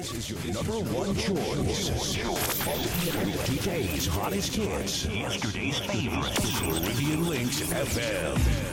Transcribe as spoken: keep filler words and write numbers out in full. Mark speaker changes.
Speaker 1: This is your number one choice. With today's hottest hits. Yesterday's favorites. Caribbean Links F M.